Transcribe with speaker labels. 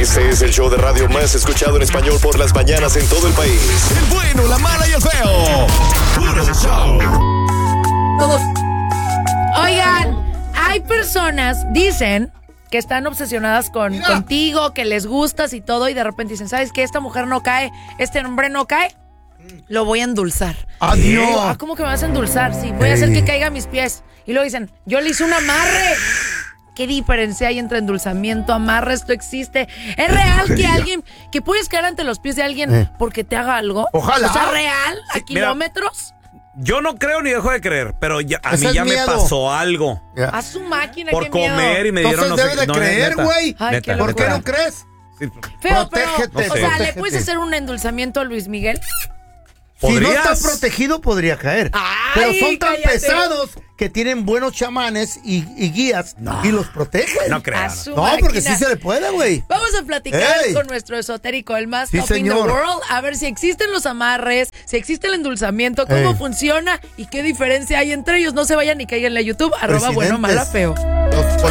Speaker 1: Este es el show de radio más escuchado en español por las mañanas en todo el país. El bueno, la mala y el feo. Puro show.
Speaker 2: Todos. Oigan, hay personas, dicen, que están obsesionadas contigo, que les gustas y todo, y de repente dicen, ¿sabes qué? Esta mujer no cae, este hombre no cae, lo voy a endulzar.
Speaker 3: ¡Adiós!
Speaker 2: ¿Cómo que me vas a endulzar? Sí, voy a hacer que caiga a mis pies. Y luego dicen, yo le hice un amarre. ¿Qué diferencia hay entre endulzamiento, amarre? Esto existe. ¿Es real que alguien, que puedes caer ante los pies de alguien porque te haga algo?
Speaker 3: Ojalá.
Speaker 2: O sea, ¿real? ¿A kilómetros?
Speaker 4: Yo no creo ni dejo de creer, pero a mí ya me
Speaker 3: miedo.
Speaker 4: pasó algo.
Speaker 2: A su máquina,
Speaker 4: Por
Speaker 2: qué miedo.
Speaker 4: comer y me dieron
Speaker 3: Entonces debes de creer,
Speaker 4: neta,
Speaker 3: güey.
Speaker 2: Ay,
Speaker 4: neta,
Speaker 2: qué
Speaker 3: ¿Por qué
Speaker 2: locura.
Speaker 3: no crees?
Speaker 4: Sí,
Speaker 2: Feo,
Speaker 3: Protégete,
Speaker 2: pero, o sea, ¿le
Speaker 3: protégete.
Speaker 2: puedes hacer un endulzamiento a Luis Miguel?
Speaker 3: Si no
Speaker 4: ¿podrías?
Speaker 3: está protegido, podría caer.
Speaker 2: Ay,
Speaker 3: pero son tan
Speaker 2: cállate.
Speaker 3: pesados que tienen buenos chamanes y guías y los protegen.
Speaker 4: No creo.
Speaker 2: A
Speaker 4: no.
Speaker 2: su
Speaker 3: No, porque
Speaker 2: máquina.
Speaker 3: sí se le puede, güey.
Speaker 2: Vamos a platicar
Speaker 3: Ey.
Speaker 2: con nuestro esotérico, el más
Speaker 3: Sí,
Speaker 2: top in the
Speaker 3: señor.
Speaker 2: world, a ver si existen los amarres, si existe el endulzamiento, cómo
Speaker 3: Ey.
Speaker 2: funciona y qué diferencia hay entre ellos. No se vayan ni cáiganle a YouTube, @bueno, mala, feo.
Speaker 3: Los